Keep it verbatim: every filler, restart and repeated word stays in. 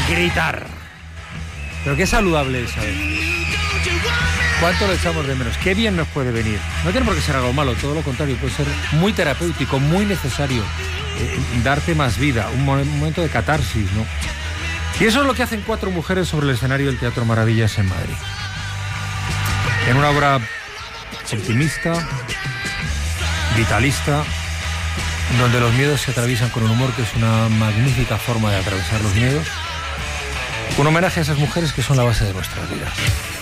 gritar. Pero qué saludable es, ¿sabes? ¿Cuánto lo echamos de menos? Qué bien nos puede venir. No tiene por qué ser algo malo, todo lo contrario, puede ser muy terapéutico, muy necesario, eh, darte más vida, un, mo- un momento de catarsis, ¿no? Y eso es lo que hacen cuatro mujeres sobre el escenario del Teatro Maravillas en Madrid. En una obra optimista, vitalista, donde los miedos se atraviesan con un humor que es una magnífica forma de atravesar los miedos. Un homenaje a esas mujeres que son la base de nuestras vidas.